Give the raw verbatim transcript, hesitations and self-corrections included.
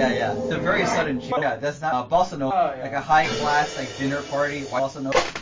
Yeah, yeah. It's a very sudden change. Yeah, that's not uh, bossa nova. Oh, yeah. Like a high class like dinner party. Bossa nova.